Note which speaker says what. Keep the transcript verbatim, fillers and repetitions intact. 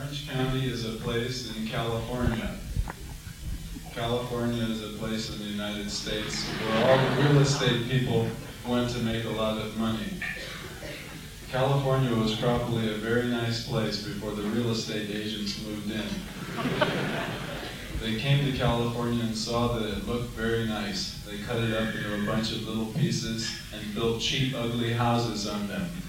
Speaker 1: Orange County is a place in California. California is a place in the United States where all the real estate people went to make a lot of money. California was probably a very nice place before the real estate agents moved in. They came to California and saw that it looked very nice. They cut it up into a bunch of little pieces and built cheap, ugly houses on them.